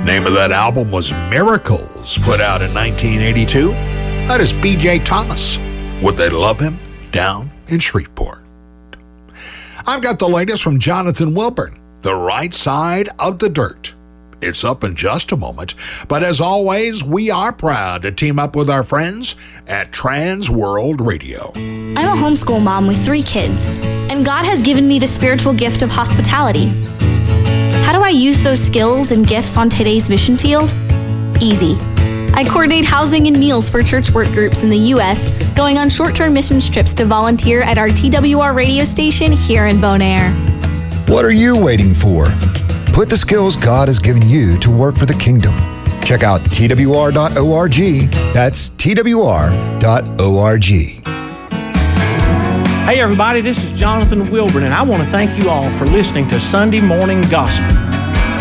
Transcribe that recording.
Name of that album was Miracles, put out in 1982. That is B.J. Thomas. Would They Love Him down in Shreveport? I've got the latest from Jonathan Wilburn, The Right Side of the Dirt. It's up in just a moment, but as always, we are proud to team up with our friends at Trans World Radio. I'm a homeschool mom with 3 kids, and God has given me the spiritual gift of hospitality. How do I use those skills and gifts on today's mission field? Easy. I coordinate housing and meals for church work groups in the U.S., going on short-term missions trips to volunteer at our TWR radio station here in Bonaire. What are you waiting for? Put the skills God has given you to work for the kingdom. Check out twr.org. That's twr.org. Hey everybody, this is Jonathan Wilburn, and I want to thank you all for listening to Sunday Morning Gospel.